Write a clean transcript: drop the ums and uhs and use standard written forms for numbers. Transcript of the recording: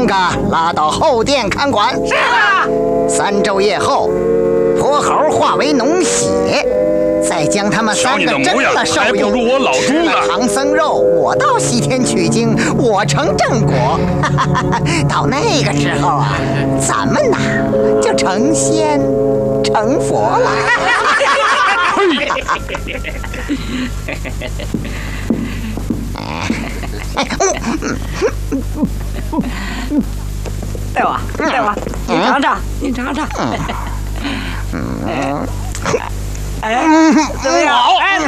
个拉到后殿看管。 是啊。 3昼夜后，泼猴化为脓血，再将他们3个蒸了受用。吃了唐僧肉，我到西天取经，我成正果。到那个时候啊，咱们呐就成仙成佛了。 大王，大王，你尝尝，你尝尝。哎，怎么样？哎，